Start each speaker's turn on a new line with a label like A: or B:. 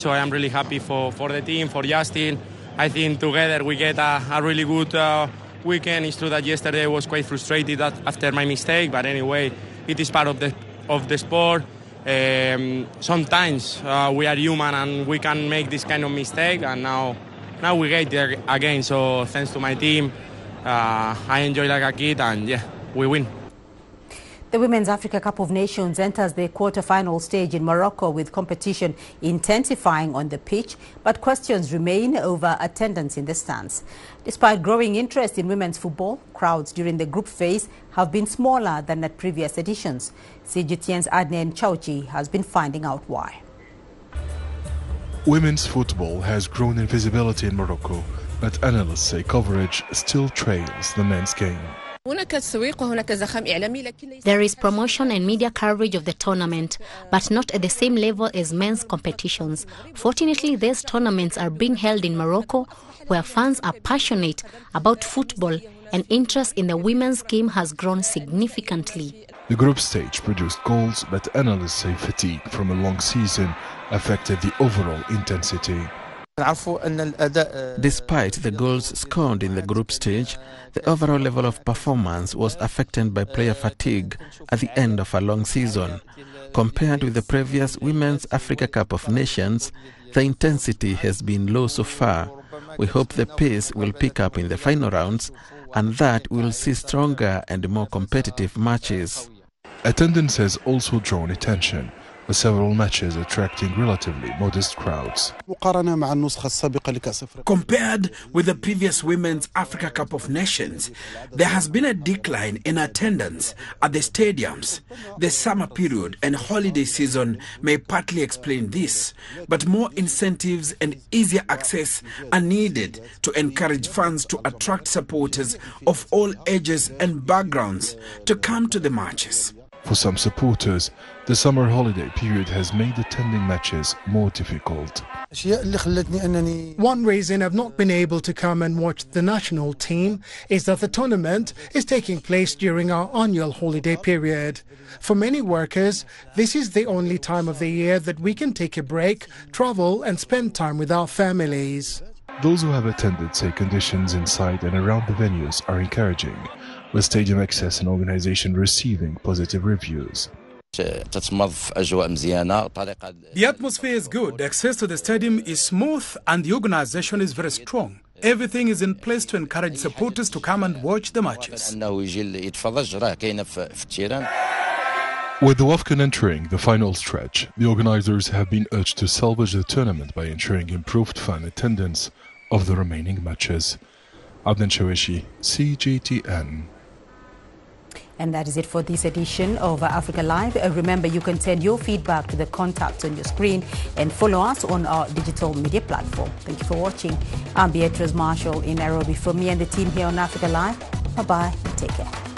A: So I am really happy for the team, for Justin. I think together we get a really good weekend. It's true that yesterday I was quite frustrated after my mistake, but anyway, it is part of the sport. Sometimes we are human and we can make this kind of mistake, and now we get there again. So thanks to my team, I enjoy like a kid, and yeah, we win.
B: The Women's Africa Cup of Nations enters the quarter-final stage in Morocco, with competition intensifying on the pitch, but questions remain over attendance in the stands. Despite growing interest in women's football, crowds during the group phase have been smaller than at previous editions. CGTN's Adnan Chauchi has been finding out why.
C: Women's football has grown in visibility in Morocco, but analysts say coverage still trails the men's game.
D: There is promotion and media coverage of the tournament, but not at the same level as men's competitions. Fortunately, these tournaments are being held in Morocco, where fans are passionate about football, and interest in the women's game has grown significantly.
C: The group stage produced goals, but analysts say fatigue from a long season affected the overall intensity.
E: Despite the goals scored in the group stage, the overall level of performance was affected by player fatigue at the end of a long season. Compared with the previous Women's Africa Cup of Nations, the intensity has been low so far. We hope the pace will pick up in the final rounds, and that we will see stronger and more competitive matches.
C: Attendance has also drawn attention, with several matches attracting relatively modest crowds.
F: Compared with the previous Women's Africa Cup of Nations, there has been a decline in attendance at the stadiums. The summer period and holiday season may partly explain this, but more incentives and easier access are needed to encourage fans to attract supporters of all ages and backgrounds to come to the matches.
C: For some supporters, the summer holiday period has made attending matches more difficult.
G: One reason I've not been able to come and watch the national team is that the tournament is taking place during our annual holiday period. For many workers, this is the only time of the year that we can take a break, travel and spend time with our families.
C: Those who have attended say conditions inside and around the venues are encouraging, with stadium access and organization receiving positive reviews.
H: The
F: atmosphere is good, access to the stadium is smooth, and the organization is very strong. Everything is in place to encourage supporters to come and watch the matches.
C: With the WAFCON entering the final stretch, the organizers have been urged to salvage the tournament by ensuring improved fan attendance of the remaining matches. Adnan Chauchi, CGTN.
B: And that is it for this edition of Africa Live. Remember, you can send your feedback to the contacts on your screen and follow us on our digital media platform. Thank you for watching. I'm Beatrice Marshall in Nairobi. From me and the team here on Africa Live, bye-bye. Take care.